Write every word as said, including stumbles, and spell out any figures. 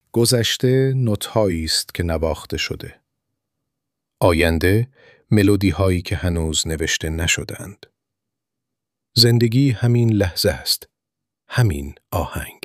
گذشته نوت‌هایی است که نواخته شده. آینده ملودی‌هایی که هنوز نوشته نشدند. زندگی همین لحظه است. همین آهنگ.